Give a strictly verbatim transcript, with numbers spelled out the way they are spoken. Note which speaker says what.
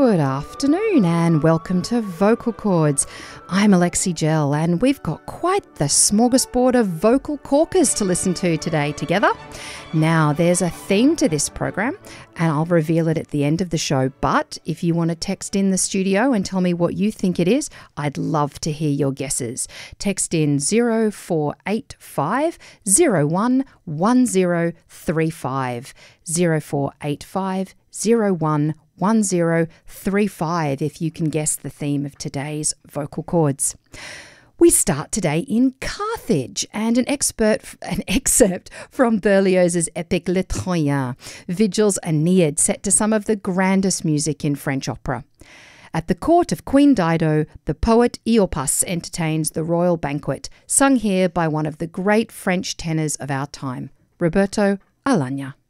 Speaker 1: Good afternoon and welcome to Vocal Chords. I'm Alexi Gell and we've got quite the smorgasbord of vocal corkers to listen to today together. Now, there's a theme to this program and I'll reveal it at the end of the show, but if you want to text in the studio and tell me what you think it is, I'd love to hear your guesses. Text in zero four eight five zero one one zero three five, zero four eight five zero one one zero three five if you can guess the theme of today's vocal chords. We start today in Carthage and an expert, an excerpt from Berlioz's epic Le Troyen, Vigils Aeneid, set to some of the grandest music in French opera. At the court of Queen Dido, the poet Eopas entertains the royal banquet, sung here by one of the great French tenors of our time, Roberto Alagna.